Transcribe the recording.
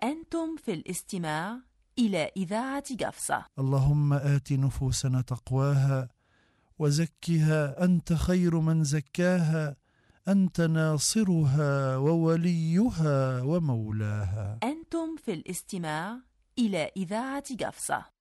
أنتم في الاستماع إلى إذاعة قفصة. اللهم آت نفوسنا تقواها وزكها أنت خير من زكاها، أنت ناصرها ووليها ومولاها. أنتم في الاستماع إلى إذاعة قفصة.